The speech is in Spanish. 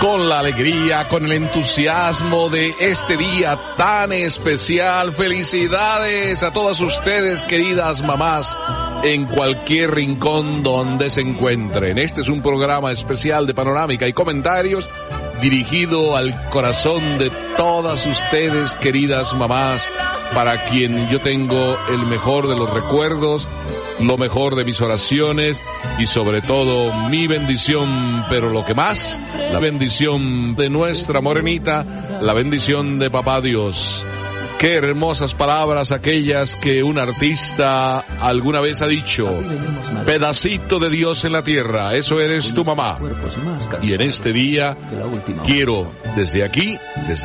con la alegría, con el entusiasmo de este día tan especial. Felicidades a todas ustedes, queridas mamás, en cualquier rincón donde se encuentren. Este es un programa especial de Panorámica y Comentarios dirigido al corazón de todas ustedes, queridas mamás, para quien yo tengo el mejor de los recuerdos, lo mejor de mis oraciones y sobre todo mi bendición, pero lo que más, la bendición de nuestra morenita, la bendición de Papá Dios. Qué hermosas palabras aquellas que un artista alguna vez ha dicho: pedacito de Dios en la tierra, eso eres tu mamá. Y en este día quiero desde aquí, desde